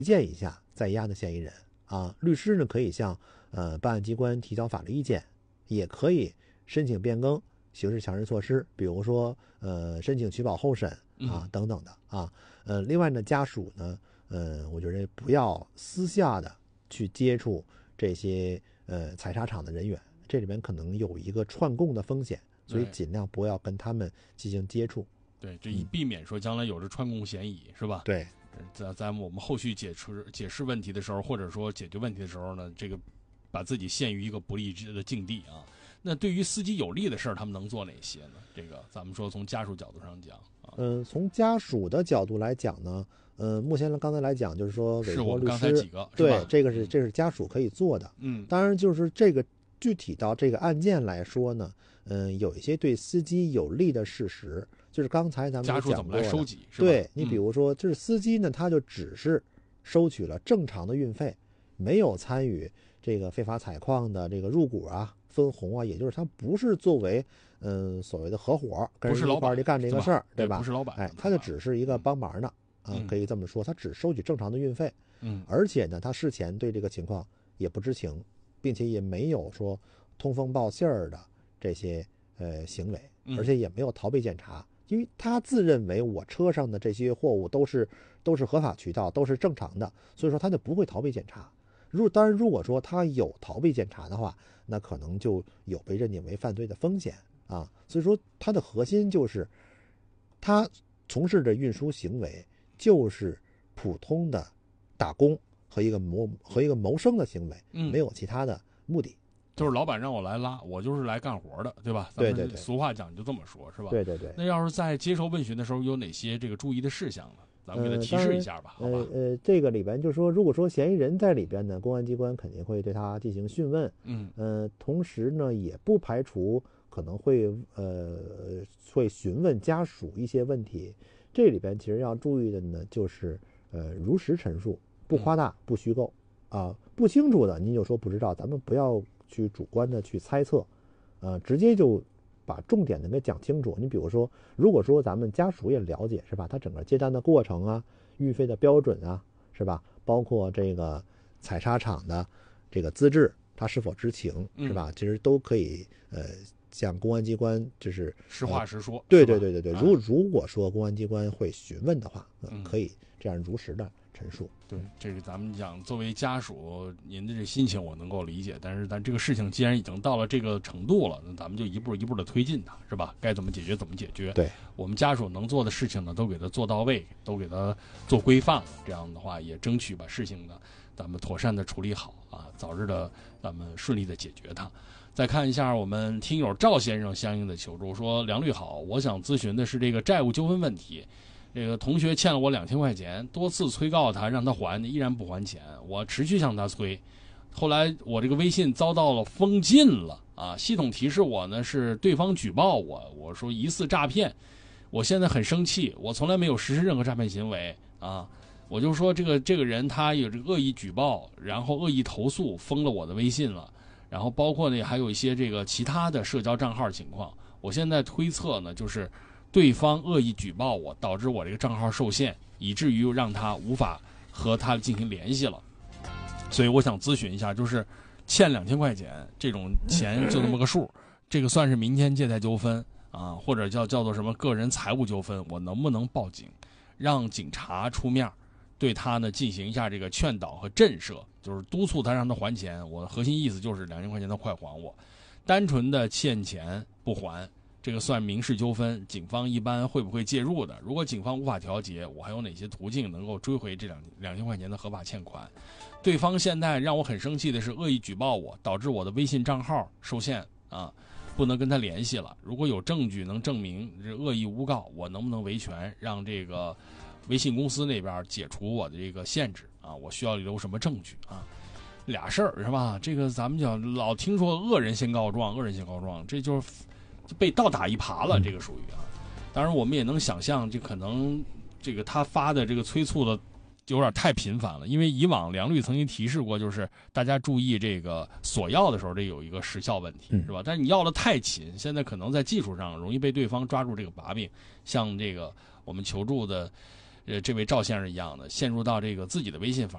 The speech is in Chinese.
荐一下在押的嫌疑人啊。律师呢可以向办案机关提交法律意见，也可以申请变更刑事强制措施，比如说申请取保候审啊等等的啊。另外呢，家属呢我觉得不要私下的去接触这些采砂场的人员，这里面可能有一个串供的风险，所以尽量不要跟他们进行接触。 对，这以避免说将来有着串供嫌疑，是吧？ 对， 在我们后续解释问题的时候，或者说解决问题的时候呢，这个把自己陷于一个不利的境地啊。那对于司机有利的事儿，他们能做哪些呢？这个咱们说从家属角度上讲啊， 从家属的角度来讲呢，目前刚才来讲就是说委托律师， 是我们刚才几个， 对，这是家属可以做的。当然就是这个具体到这个案件来说呢，有一些对司机有利的事实，就是刚才咱们家属怎么来收集，是吧？ 对，你比如说，就是司机呢，他就只是收取了正常的运费，没有参与这个非法采矿的这个入股啊、分红啊，也就是他不是作为所谓的合伙跟人一块儿去干这个事儿，对吧？ 不是老板， 哎，他就只是一个帮忙的啊，可以这么说，他只收取正常的运费，而且呢，他事前对这个情况也不知情，并且也没有说通风报信儿的这些行为，而且也没有逃避检查。因为他自认为我车上的这些货物都是合法渠道，都是正常的，所以说他就不会逃避检查。当然如果说他有逃避检查的话，那可能就有被认定为犯罪的风险啊。所以说他的核心就是他从事的运输行为就是普通的打工和一个谋生的行为，没有其他的目的。 就是老板让我来拉，我就是来干活的，对吧？ 对对对， 俗话讲就这么说，是吧？ 对对对。 那要是在接受问询的时候有哪些这个注意的事项呢？咱们给他提示一下吧，好吧？ 这个里边就是说，如果说嫌疑人在里边呢，公安机关肯定会对他进行讯问，同时呢，也不排除可能会询问家属一些问题。这里边其实要注意的呢，就是如实陈述，不夸大，不虚构啊。不清楚的您就说不知道，咱们不要去主观的去猜测，直接就把重点的给讲清楚。你比如说，如果说咱们家属也了解，是吧？他整个接单的过程啊，运费的标准啊，是吧？包括这个采砂场的这个资质，他是否知情，是吧？其实都可以向公安机关就是实话实说。 对。如果说公安机关会询问的话，可以这样如实的陈述。 对，这个咱们讲，作为家属，您的这心情我能够理解，但这个事情既然已经到了这个程度了，那咱们就一步一步的推进它，是吧？该怎么解决怎么解决。 对， 我们家属能做的事情呢，都给他做到位，都给他做规范了。这样的话，也争取把事情呢，咱们妥善的处理好啊，早日的咱们顺利的解决它。再看一下我们听友赵先生相应的求助，说：梁律好，我想咨询的是这个债务纠纷问题。这个同学欠了我2000块钱，多次催告他让他还，依然不还钱，我持续向他催，后来我这个微信遭到了封禁了啊！系统提示我呢是对方举报我说疑似诈骗，我现在很生气，我从来没有实施任何诈骗行为啊！我就说这个人他有这个恶意举报，然后恶意投诉，封了我的微信了，然后包括呢还有一些这个其他的社交账号情况，我现在推测呢就是对方恶意举报我，导致我这个账号受限，以至于让他无法和他进行联系了。所以我想咨询一下，就是欠2000块钱这种钱就那么个数，这个算是民间借贷纠纷啊，或者叫做什么个人财务纠纷，我能不能报警，让警察出面对他呢进行一下这个劝导和震慑，就是督促他让他还钱。我的核心意思就是2000块钱他快还我，单纯的欠钱不还，这个算民事纠纷，警方一般会不会介入的？如果警方无法调解，我还有哪些途径能够追回这2000块钱的合法欠款？对方现在让我很生气的是恶意举报我，导致我的微信账号受限啊，不能跟他联系了。如果有证据能证明这恶意诬告，我能不能维权，让这个微信公司那边解除我的这个限制啊？我需要留什么证据啊？俩事儿是吧？这个咱们讲老听说恶人先告状，这就是被倒打一耙了，这个属于啊。当然我们也能想象，这可能这个他发的这个催促的有点太频繁了，因为以往梁律曾经提示过，就是大家注意这个索要的时候，这有一个时效问题，是吧？但是你要的太勤，现在可能在技术上容易被对方抓住这个把柄，像这个我们求助的这位赵先生一样的，陷入到这个自己的微信